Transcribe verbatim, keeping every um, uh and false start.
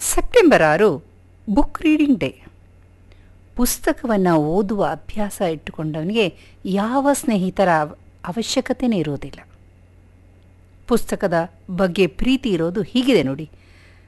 September ಆರು book reading day. ಪುಸ್ತಕವನ್ನು ಓದುವ ಅಭ್ಯಾಸ ಇಟ್ಟುಕೊಂಡವನಿಗೆ ಯಾವ ಸ್ನೇಹಿತರ ಅವಶ್ಯಕತೆಯೇ ಇರೋದಿಲ್ಲ. ಪುಸ್ತಕದ ಬಗ್ಗೆ ಪ್ರೀತಿ ಇರೋದು ಹೀಗಿದೆ ನೋಡಿ.